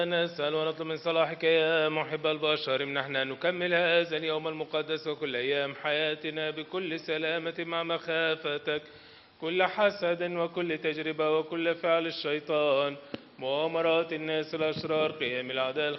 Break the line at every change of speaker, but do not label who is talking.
نسأل ونطلب من صلاحك يا محب البشر امنحنا نكمل هذا اليوم المقدس وكل أيام حياتنا بكل سلامة مع مخافتك، كل حسد وكل تجربة وكل فعل الشيطان، مؤامرات الناس الأشرار، قيام الأعداء